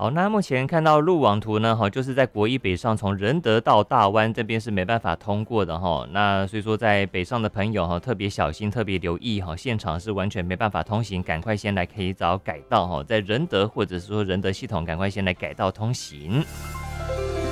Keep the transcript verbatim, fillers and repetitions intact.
好，那目前看到路网图呢，哈，就是在国一北上从仁德到大湾这边是没办法通过的哈。那所以说在北上的朋友哈，特别小心，特别留意哈，现场是完全没办法通行，赶快先来可以找改道哈，在仁德或者是说仁德系统赶快先来改道通行。